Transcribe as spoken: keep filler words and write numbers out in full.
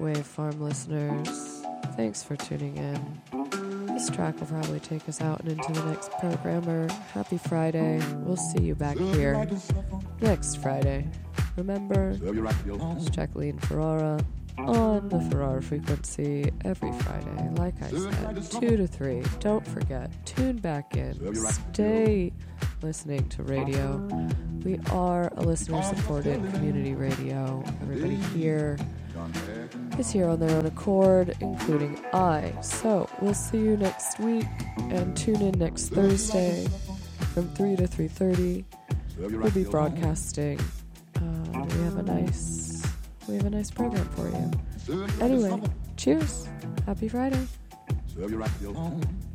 Wave Farm listeners, thanks for tuning in. This track will probably take us out and into the next programmer. Happy Friday. We'll see you back here next Friday. Remember, it's Jacqueline Ferrara on the Ferrara Frequency every Friday. Like I said, two to three. Don't forget, tune back in. Stay listening to radio. We are a listener-supported community radio. Everybody here is here on their own accord, including I. So we'll see you next week, and tune in next Thursday from three to three thirty. We'll be broadcasting. Uh, we have a nice, we have a nice program for you. Anyway, cheers. Happy Friday.